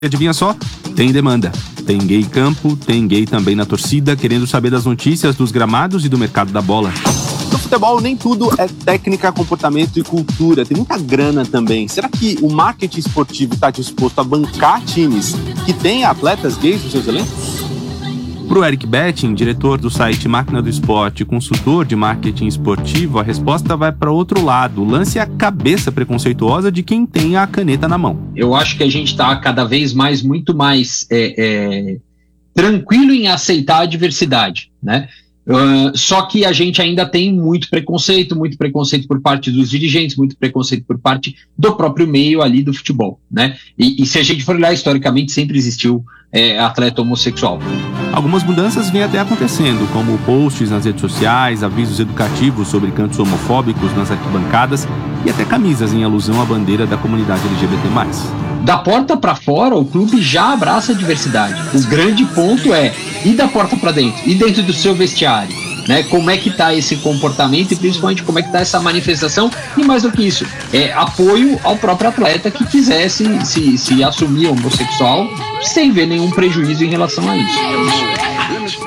Adivinha só? Tem demanda. Tem gay em campo, tem gay também na torcida, querendo saber das notícias dos gramados e do mercado da bola. No futebol, nem tudo é técnica, comportamento e cultura. Tem muita grana também. Será que o marketing esportivo está disposto a bancar times que têm atletas gays nos seus elencos? Para o Eric Betting, diretor do site Máquina do Esporte e consultor de marketing esportivo, a resposta vai para outro lado. O lance é a cabeça preconceituosa de quem tem a caneta na mão. Eu acho que a gente está cada vez muito mais tranquilo em aceitar a diversidade, né? Só que a gente ainda tem muito preconceito por parte dos dirigentes, muito preconceito por parte do próprio meio ali do futebol, né? E se a gente for olhar historicamente, sempre existiu atleta homossexual. Algumas mudanças vêm até acontecendo, como posts nas redes sociais, avisos educativos sobre cantos homofóbicos nas arquibancadas e até camisas em alusão à bandeira da comunidade LGBT+. Da porta para fora, o clube já abraça a diversidade. O grande ponto é ir da porta para dentro, e dentro do seu vestiário, né? Como é que está esse comportamento e principalmente como é que está essa manifestação, e mais do que isso, apoio ao próprio atleta que quisesse se assumir homossexual sem ver nenhum prejuízo em relação a isso.